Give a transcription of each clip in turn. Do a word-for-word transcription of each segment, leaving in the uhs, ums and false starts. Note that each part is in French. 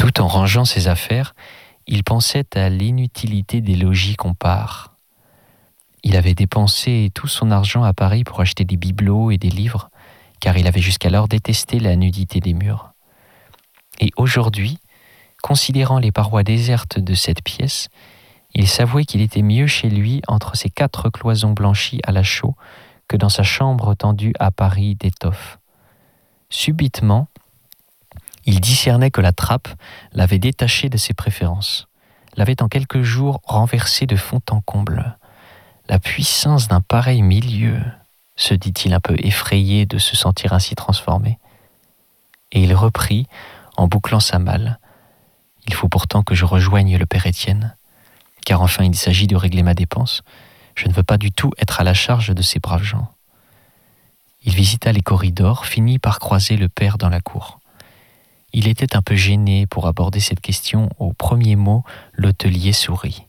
Tout en rangeant ses affaires, il pensait à l'inutilité des logis qu'on part. Il avait dépensé tout son argent à Paris pour acheter des bibelots et des livres, car il avait jusqu'alors détesté la nudité des murs. Et aujourd'hui, considérant les parois désertes de cette pièce, il s'avouait qu'il était mieux chez lui entre ses quatre cloisons blanchies à la chaux que dans sa chambre tendue à Paris d'étoffe. Subitement, il discernait que la trappe l'avait détaché de ses préférences, l'avait en quelques jours renversé de fond en comble. La puissance d'un pareil milieu, se dit-il un peu effrayé de se sentir ainsi transformé. Et il reprit, en bouclant sa malle, « Il faut pourtant que je rejoigne le père Étienne, car enfin il s'agit de régler ma dépense. Je ne veux pas du tout être à la charge de ces braves gens. » Il visita les corridors, finit par croiser le père dans la cour. Il était un peu gêné pour aborder cette question. Au premier mot, l'hôtelier sourit.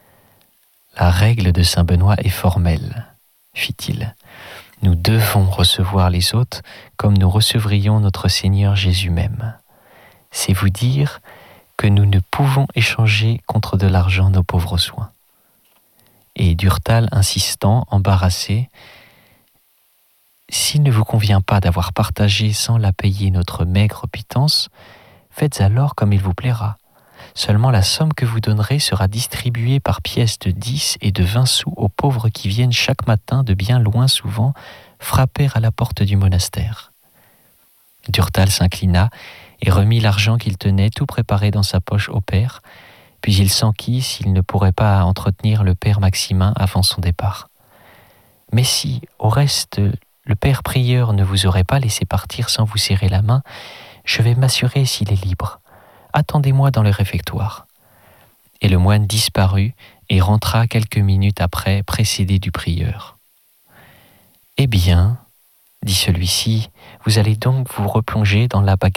« La règle de Saint-Benoît est formelle, fit-il. Nous devons recevoir les hôtes comme nous recevrions notre Seigneur Jésus même. C'est vous dire que nous ne pouvons échanger contre de l'argent nos pauvres soins. » Et Durtal insistant, embarrassé, « S'il ne vous convient pas d'avoir partagé sans la payer notre maigre pitance, faites alors comme il vous plaira. Seulement la somme que vous donnerez sera distribuée par pièces de dix et de vingt sous aux pauvres qui viennent chaque matin de bien loin souvent frapper à la porte du monastère. » Durtal s'inclina et remit l'argent qu'il tenait tout préparé dans sa poche au père, puis il s'enquit s'il ne pourrait pas entretenir le père Maximin avant son départ. « Mais si, au reste, le père prieur ne vous aurait pas laissé partir sans vous serrer la main, je vais m'assurer s'il est libre. Attendez-moi dans le réfectoire. » Et le moine disparut et rentra quelques minutes après, précédé du prieur. « Eh bien, dit celui-ci, vous allez donc vous replonger dans la bagarre ? » ?»«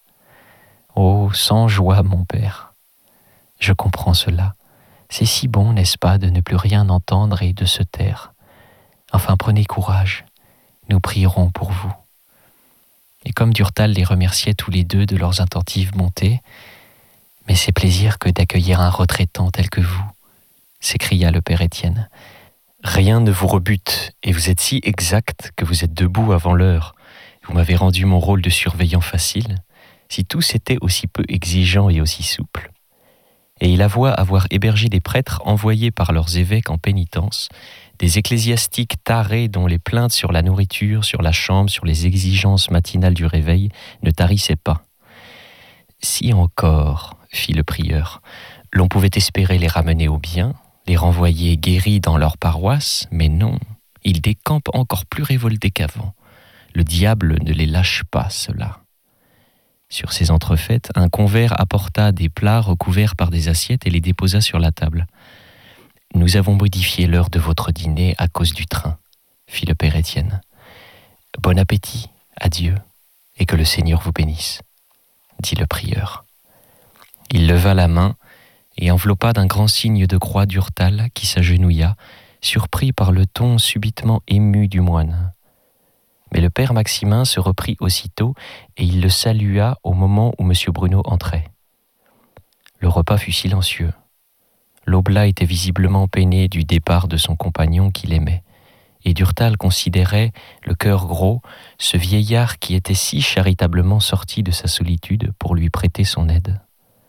Oh, sans joie, mon père. Je comprends cela. C'est si bon, n'est-ce pas, de ne plus rien entendre et de se taire. Enfin, prenez courage. Nous prierons pour vous. » Et comme Durtal les remerciait tous les deux de leurs attentives bontés, « Mais c'est plaisir que d'accueillir un retraitant tel que vous, » s'écria le père Étienne. « Rien ne vous rebute, et vous êtes si exact que vous êtes debout avant l'heure. Vous m'avez rendu mon rôle de surveillant facile. Si tous étaient aussi peu exigeants et aussi souples. » Et il avoua avoir hébergé des prêtres envoyés par leurs évêques en pénitence, des ecclésiastiques tarés dont les plaintes sur la nourriture, sur la chambre, sur les exigences matinales du réveil ne tarissaient pas. « Si encore, fit le prieur, l'on pouvait espérer les ramener au bien, les renvoyer guéris dans leur paroisse, mais non, ils décampent encore plus révoltés qu'avant. Le diable ne les lâche pas, cela. » Sur ces entrefaites, un convers apporta des plats recouverts par des assiettes et les déposa sur la table. « Nous avons modifié l'heure de votre dîner à cause du train, » fit le père Étienne. « Bon appétit, adieu, et que le Seigneur vous bénisse, » dit le prieur. Il leva la main et enveloppa d'un grand signe de croix Durtal qui s'agenouilla, surpris par le ton subitement ému du moine. Mais le père Maximin se reprit aussitôt et il le salua au moment où M. Bruno entrait. Le repas fut silencieux. L'oblat était visiblement peiné du départ de son compagnon qu'il aimait, et Durtal considérait, le cœur gros, ce vieillard qui était si charitablement sorti de sa solitude pour lui prêter son aide.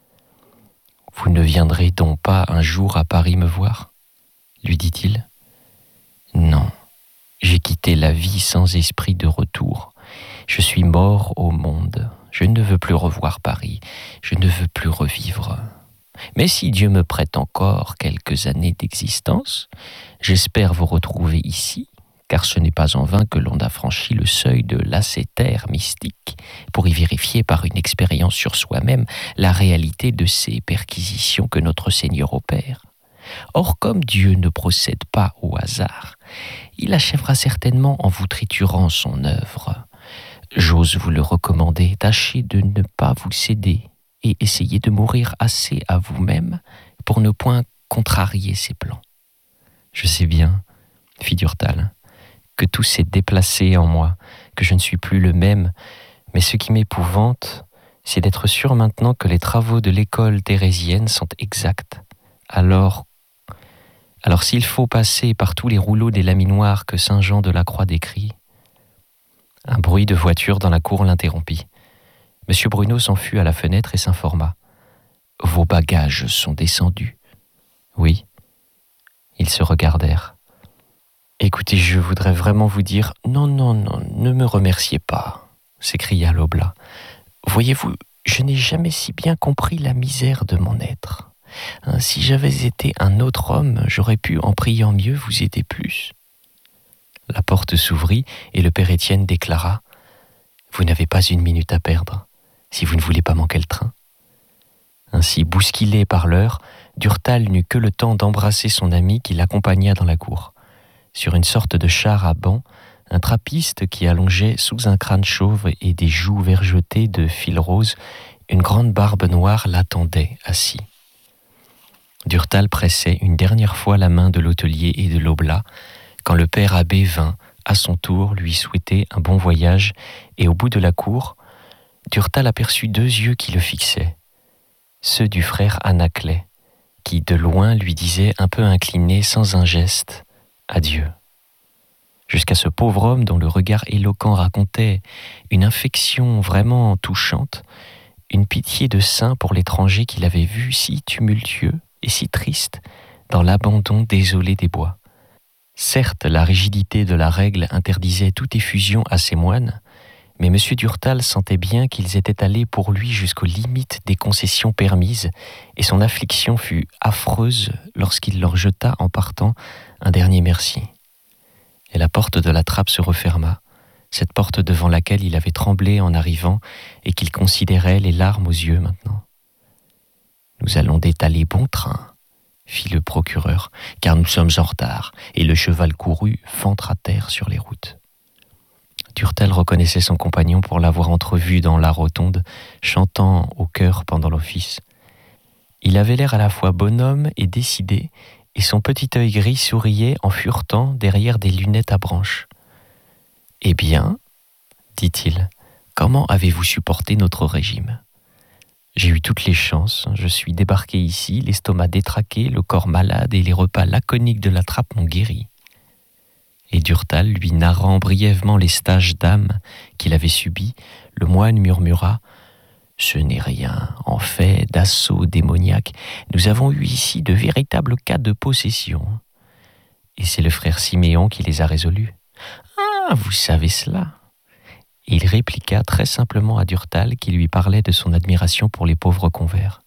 « Vous ne viendrez donc pas un jour à Paris me voir ?» lui dit-il. « Non. J'ai quitté la vie sans esprit de retour. Je suis mort au monde. Je ne veux plus revoir Paris. Je ne veux plus revivre. Mais si Dieu me prête encore quelques années d'existence, j'espère vous retrouver ici, car ce n'est pas en vain que l'on a franchi le seuil de l'ascétère mystique pour y vérifier par une expérience sur soi-même la réalité de ces perquisitions que notre Seigneur opère. Or, comme Dieu ne procède pas au hasard, il achèvera certainement en vous triturant son œuvre. J'ose vous le recommander, tâchez de ne pas vous céder et essayez de mourir assez à vous-même pour ne point contrarier ses plans. Je sais bien, fit Durtal, que tout s'est déplacé en moi, que je ne suis plus le même, mais ce qui m'épouvante, c'est d'être sûr maintenant que les travaux de l'école thérésienne sont exacts. Alors, alors s'il faut passer par tous les rouleaux des laminoirs que saint Jean de la Croix décrit, un bruit de voiture dans la cour l'interrompit. Monsieur Bruno s'en fut à la fenêtre et s'informa. « Vos bagages sont descendus ?» ?»« Oui. » Ils se regardèrent. « Écoutez, je voudrais vraiment vous dire... »« Non, non, non, ne me remerciez pas, » s'écria l'oblat. « Voyez-vous, je n'ai jamais si bien compris la misère de mon être. Hein, si j'avais été un autre homme, j'aurais pu, en priant mieux, vous aider plus. » La porte s'ouvrit et le père Étienne déclara « Vous n'avez pas une minute à perdre, si vous ne voulez pas manquer le train. » Ainsi bousculé par l'heure, Durtal n'eut que le temps d'embrasser son ami qui l'accompagna dans la cour. Sur une sorte de char à banc, un trappiste qui allongeait sous un crâne chauve et des joues vergetées de fil rose, une grande barbe noire l'attendait assis. Durtal pressait une dernière fois la main de l'hôtelier et de l'oblat, quand le père abbé vint, à son tour, lui souhaiter un bon voyage, et au bout de la cour, Durtal aperçut deux yeux qui le fixaient, ceux du frère Anaclet, qui de loin lui disait un peu incliné, sans un geste, « Adieu ». Jusqu'à ce pauvre homme dont le regard éloquent racontait une infection vraiment touchante, une pitié de saint pour l'étranger qu'il avait vu si tumultueux et si triste dans l'abandon désolé des bois. Certes, la rigidité de la règle interdisait toute effusion à ses moines, mais M. Durtal sentait bien qu'ils étaient allés pour lui jusqu'aux limites des concessions permises, et son affliction fut affreuse lorsqu'il leur jeta en partant un dernier merci. Et la porte de la trappe se referma, cette porte devant laquelle il avait tremblé en arrivant et qu'il considérait les larmes aux yeux maintenant. « Nous allons détaler bon train, » fit le procureur, « car nous sommes en retard, et le cheval couru fendre à terre sur les routes. » Durtal reconnaissait son compagnon pour l'avoir entrevu dans la rotonde, chantant au chœur pendant l'office. Il avait l'air à la fois bonhomme et décidé, et son petit œil gris souriait en furetant derrière des lunettes à branches. « Eh bien, dit-il, comment avez-vous supporté notre régime ? J'ai eu toutes les chances, je suis débarqué ici, l'estomac détraqué, le corps malade et les repas laconiques de la trappe m'ont guéri. » Et Durtal, lui narrant brièvement les stages d'âme qu'il avait subis, le moine murmura « Ce n'est rien, en fait, d'assaut démoniaque. Nous avons eu ici de véritables cas de possession. Et c'est le frère Siméon qui les a résolus. Ah, vous savez cela ?» Et il répliqua très simplement à Durtal qui lui parlait de son admiration pour les pauvres convers.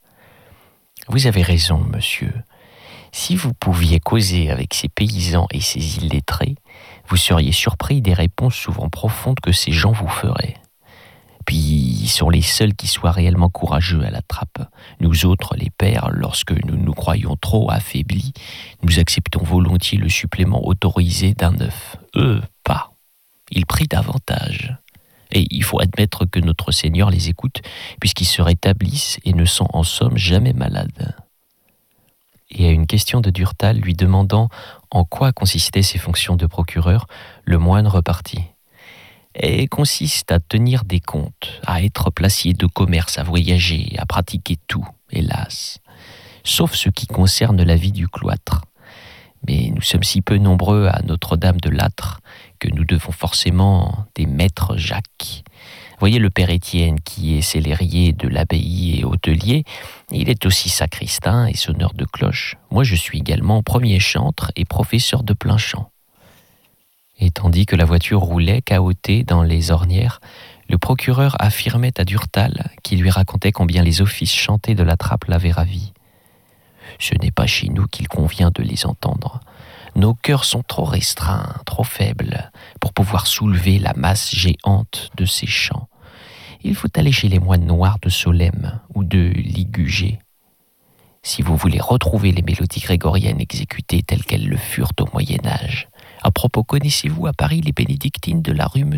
« Vous avez raison, monsieur. Si vous pouviez causer avec ces paysans et ces illettrés, vous seriez surpris des réponses souvent profondes que ces gens vous feraient. Puis, ils sont les seuls qui soient réellement courageux à la trappe. Nous autres, les pères, lorsque nous nous croyons trop affaiblis, nous acceptons volontiers le supplément autorisé d'un œuf. Eux, pas. Ils prient davantage. Et il faut admettre que notre Seigneur les écoute, puisqu'ils se rétablissent et ne sont en somme jamais malades. » Et à une question de Durtal lui demandant en quoi consistaient ses fonctions de procureur, le moine repartit. « Elle consiste à tenir des comptes, à être placier de commerce, à voyager, à pratiquer tout, hélas, sauf ce qui concerne la vie du cloître. Mais nous sommes si peu nombreux à Notre-Dame de Lattre que nous devons forcément des maîtres Jacques. Voyez le père Étienne qui est célérier de l'abbaye et hôtelier, il est aussi sacristain et sonneur de cloche. Moi je suis également premier chantre et professeur de plein chant. » Et tandis que la voiture roulait cahotée dans les ornières, le procureur affirmait à Durtal, qui lui racontait combien les offices chantés de la trappe l'avaient ravi. « Ce n'est pas chez nous qu'il convient de les entendre. Nos cœurs sont trop restreints, trop faibles, pour pouvoir soulever la masse géante de ces chants. Il faut aller chez les moines noirs de Solesmes ou de Ligugé. Si vous voulez retrouver les mélodies grégoriennes exécutées telles qu'elles le furent au Moyen-Âge. À propos, connaissez-vous à Paris les bénédictines de la rue Monsieur ? » ?»«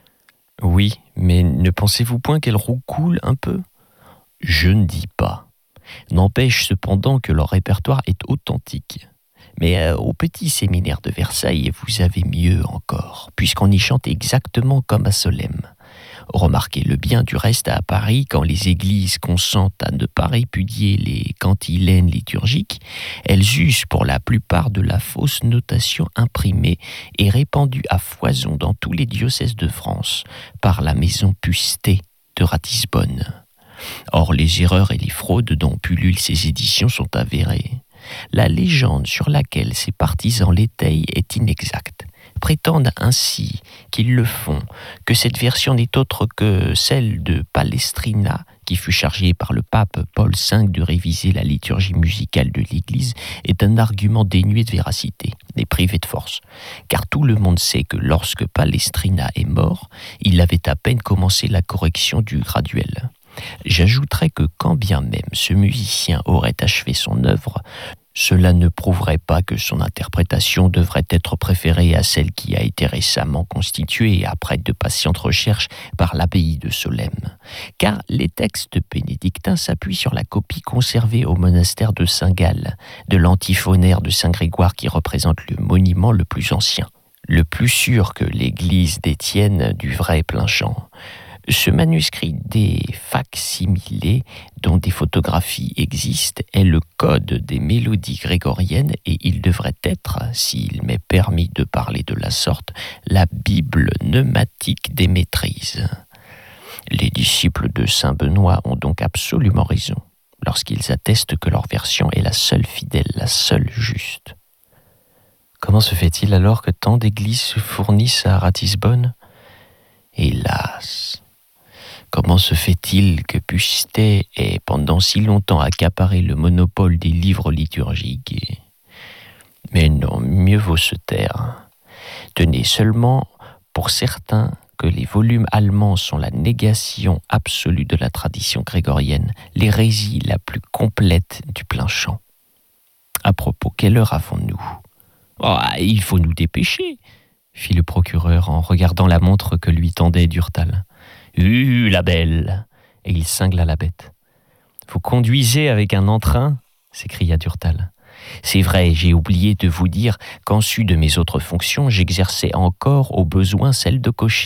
Oui, mais ne pensez-vous point qu'elles roucoulent un peu ? » ?»« Je ne dis pas. N'empêche cependant que leur répertoire est authentique. Mais euh, au petit séminaire de Versailles, vous avez mieux encore, puisqu'on y chante exactement comme à Solesmes. Remarquez-le bien du reste à Paris, quand les églises consentent à ne pas répudier les cantilènes liturgiques, elles usent pour la plupart de la fausse notation imprimée et répandue à foison dans tous les diocèses de France par la maison Pustet de Ratisbonne. Or, les erreurs et les fraudes dont pullulent ces éditions sont avérées. La légende sur laquelle ces partisans l'étayent est inexacte. Prétendent ainsi qu'ils le font, que cette version n'est autre que celle de Palestrina, qui fut chargée par le pape Paul cinq de réviser la liturgie musicale de l'Église, est un argument dénué de véracité, mais privé de force. Car tout le monde sait que lorsque Palestrina est mort, il avait à peine commencé la correction du graduel. J'ajouterai que quand bien même ce musicien aurait achevé son œuvre, cela ne prouverait pas que son interprétation devrait être préférée à celle qui a été récemment constituée après de patientes recherches par l'abbaye de Solesmes. Car les textes bénédictins s'appuient sur la copie conservée au monastère de Saint-Gall, de l'antiphonaire de Saint-Grégoire qui représente le monument le plus ancien, le plus sûr que l'église d'Étienne du vrai Plainchant. Ce manuscrit des fac-similés, dont des photographies existent, est le code des mélodies grégoriennes et il devrait être, s'il m'est permis de parler de la sorte, la Bible pneumatique des maîtrises. Les disciples de saint Benoît ont donc absolument raison lorsqu'ils attestent que leur version est la seule fidèle, la seule juste. Comment se fait-il alors que tant d'églises se fournissent à Ratisbonne ? Hélas ! Comment se fait-il que Pustet ait pendant si longtemps accaparé le monopole des livres liturgiques ? Mais non, mieux vaut se taire. Tenez seulement pour certain que les volumes allemands sont la négation absolue de la tradition grégorienne, l'hérésie la plus complète du Plainchant. À propos, quelle heure avons-nous ? Oh, il faut nous dépêcher, fit le procureur en regardant la montre que lui tendait Durtal. Hue, la belle !» Et il cingla la bête. « Vous conduisez avec un entrain ?» s'écria Durtal. « C'est vrai, j'ai oublié de vous dire qu'en sus de mes autres fonctions, j'exerçais encore au besoin celle de cocher. »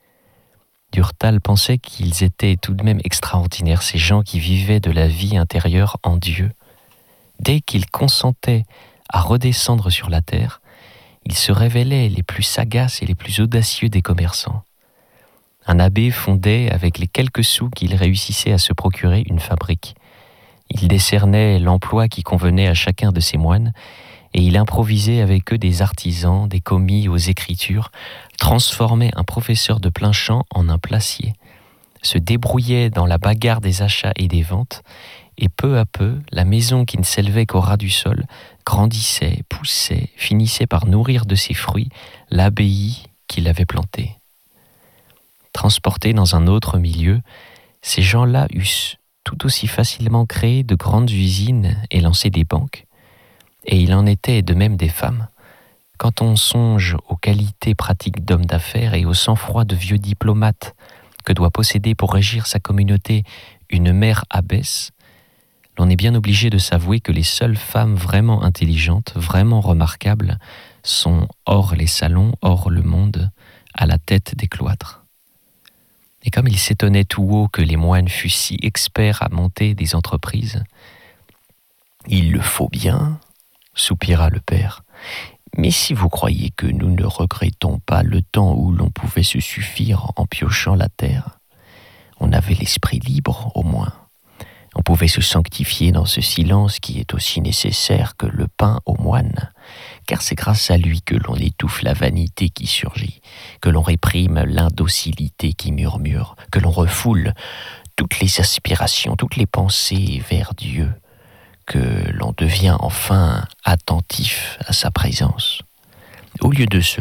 Durtal pensait qu'ils étaient tout de même extraordinaires, ces gens qui vivaient de la vie intérieure en Dieu. Dès qu'ils consentaient à redescendre sur la terre, ils se révélaient les plus sagaces et les plus audacieux des commerçants. Un abbé fondait, avec les quelques sous qu'il réussissait à se procurer, une fabrique. Il décernait l'emploi qui convenait à chacun de ses moines et il improvisait avec eux des artisans, des commis aux écritures, transformait un professeur de Plainchant en un placier, se débrouillait dans la bagarre des achats et des ventes et peu à peu, la maison qui ne s'élevait qu'au ras du sol grandissait, poussait, finissait par nourrir de ses fruits l'abbaye qu'il avait plantée. Transportés dans un autre milieu, ces gens-là eussent tout aussi facilement créé de grandes usines et lancé des banques. Et il en était de même des femmes. Quand on songe aux qualités pratiques d'hommes d'affaires et au sang-froid de vieux diplomates que doit posséder pour régir sa communauté une mère abbesse, l'on est bien obligé de s'avouer que les seules femmes vraiment intelligentes, vraiment remarquables, sont hors les salons, hors le monde, à la tête des cloîtres. Et comme il s'étonnait tout haut que les moines fussent si experts à monter des entreprises, « Il le faut bien, soupira le père, mais si vous croyez que nous ne regrettons pas le temps où l'on pouvait se suffire en piochant la terre, on avait l'esprit libre au moins. On pouvait se sanctifier dans ce silence qui est aussi nécessaire que le pain aux moines, car c'est grâce à lui que l'on étouffe la vanité qui surgit, que l'on réprime l'indocilité qui murmure, que l'on refoule toutes les aspirations, toutes les pensées vers Dieu, que l'on devient enfin attentif à sa présence. Au lieu de se